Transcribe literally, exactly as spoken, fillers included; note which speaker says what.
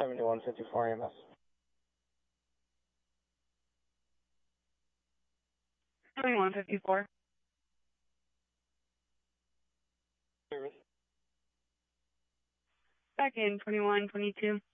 Speaker 1: seventy-one fifty-four E M S.
Speaker 2: seventy-one fifty-four.
Speaker 1: Service.
Speaker 2: Back in twenty-one twenty-two.